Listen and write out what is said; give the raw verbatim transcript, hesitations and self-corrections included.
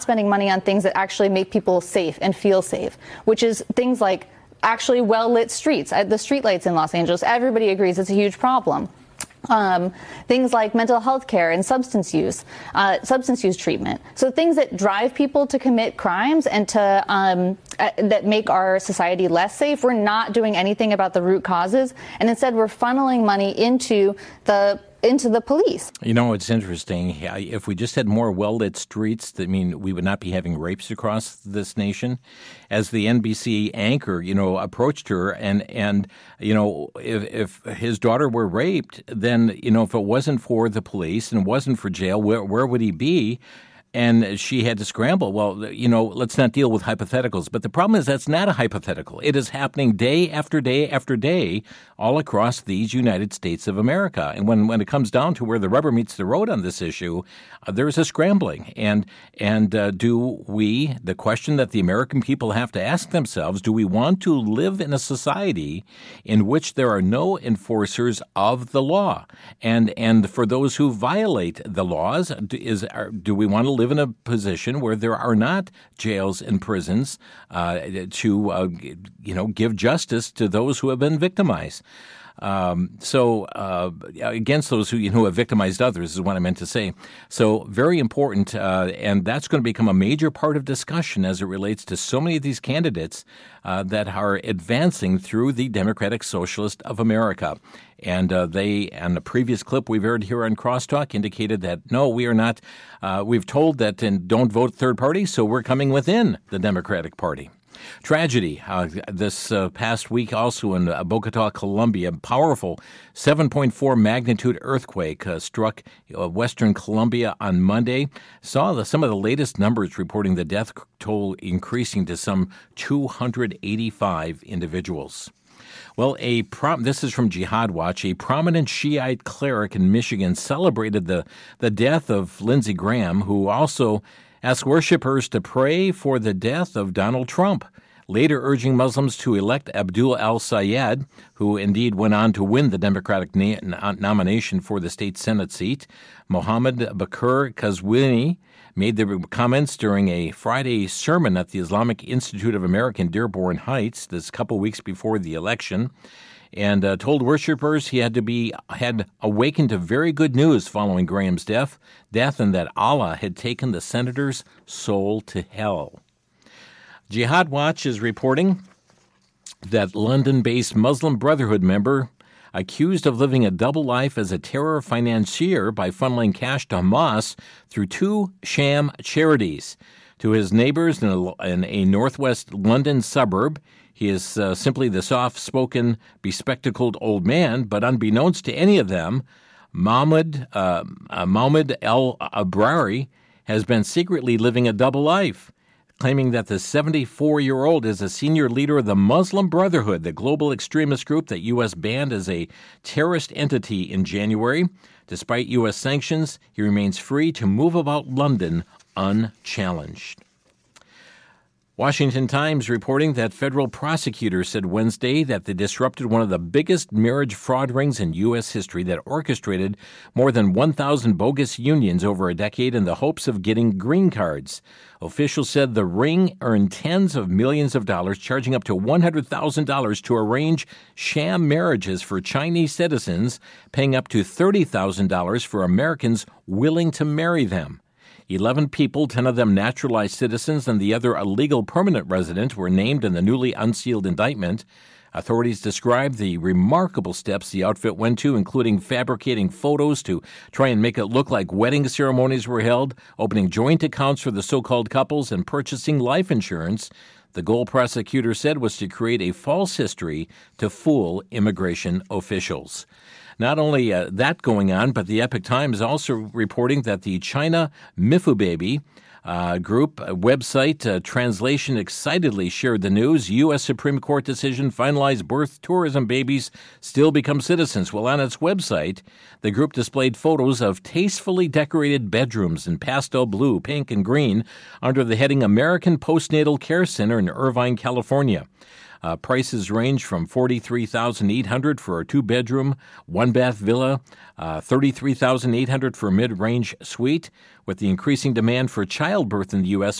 spending money on things that actually make people safe and feel safe, which is things like actually well-lit streets. The streetlights in Los Angeles, everybody agrees it's a huge problem. Um, things like mental health care and substance use, uh, substance use treatment. So things that drive people to commit crimes and to um, uh, that make our society less safe. We're not doing anything about the root causes, and instead we're funneling money into the into the police. You know, it's interesting. If we just had more well-lit streets, I mean, we would not be having rapes across this nation. As the N B C anchor, you know, approached her and, and you know, if, if his daughter were raped, then, you know, if it wasn't for the police and wasn't for jail, where, where would he be? And she had to scramble. Well, you know, let's not deal with hypotheticals. But the problem is that's not a hypothetical. It is happening day after day after day all across these United States of America. And when, when it comes down to where the rubber meets the road on this issue, uh, there is a scrambling. And and uh, do we, the question that the American people have to ask themselves, do we want to live in a society in which there are no enforcers of the law? And and for those who violate the laws, is are, do we want to live live in a position where there are not jails and prisons uh, to, uh, you know, give justice to those who have been victimized? Um, so uh, against those who, you know, who have victimized others is what I meant to say. So very important, uh, and that's going to become a major part of discussion as it relates to so many of these candidates uh, that are advancing through the Democratic Socialist of America. And uh, they, on the previous clip we've heard here on Crosstalk, indicated that, no, we are not, uh, we've told that and don't vote third party, so we're coming within the Democratic Party. Tragedy uh, this uh, past week also in uh, Bogota, Colombia. Powerful seven point four magnitude earthquake uh, struck uh, western Colombia on Monday. Saw the, some of the latest numbers reporting the death toll increasing to some two hundred eighty-five individuals. Well, a prom- this is from Jihad Watch. A prominent Shiite cleric in Michigan celebrated the, the death of Lindsey Graham, who also asked worshipers to pray for the death of Donald Trump, later urging Muslims to elect Abdul al-Sayed, who indeed went on to win the Democratic na- nomination for the state Senate seat. Mohammed Bakr Kazwini made the comments during a Friday sermon at the Islamic Institute of America in Dearborn Heights, this couple weeks before the election, and uh, told worshipers he had to be had awakened to very good news following Graham's death, death, and that Allah had taken the senator's soul to hell. Jihad Watch is reporting that London-based Muslim Brotherhood member accused of living a double life as a terror financier by funneling cash to Hamas through two sham charities. To his neighbors in a, in a northwest London suburb, he is uh, simply the soft-spoken, bespectacled old man, but unbeknownst to any of them, Mahmoud, uh, uh, Mahmoud El-Abrari has been secretly living a double life, claiming that the seventy-four-year-old is a senior leader of the Muslim Brotherhood, the global extremist group that U S banned as a terrorist entity in January. Despite U S sanctions, he remains free to move about London unchallenged. Washington Times reporting that federal prosecutors said Wednesday that they disrupted one of the biggest marriage fraud rings in U S history that orchestrated more than one thousand bogus unions over a decade in the hopes of getting green cards. Officials said the ring earned tens of millions of dollars, charging up to one hundred thousand dollars to arrange sham marriages for Chinese citizens, paying up to thirty thousand dollars for Americans willing to marry them. Eleven people, ten of them naturalized citizens and the other a legal permanent resident, were named in the newly unsealed indictment. Authorities described the remarkable steps the outfit went to, including fabricating photos to try and make it look like wedding ceremonies were held, opening joint accounts for the so-called couples, and purchasing life insurance. The goal, prosecutors said, was to create a false history to fool immigration officials. Not only uh, that going on, but the Epoch Times also reporting that the China Mifu Baby uh, group uh, website uh, Translation excitedly shared the news. U S Supreme Court decision finalized birth tourism babies still become citizens. Well, on its website, the group displayed photos of tastefully decorated bedrooms in pastel blue, pink, and green under the heading American Postnatal Care Center in Irvine, California. Uh, prices range from forty-three thousand eight hundred dollars for a two-bedroom, one-bath villa, uh, thirty-three thousand eight hundred dollars for a mid-range suite. With the increasing demand for childbirth in the U S,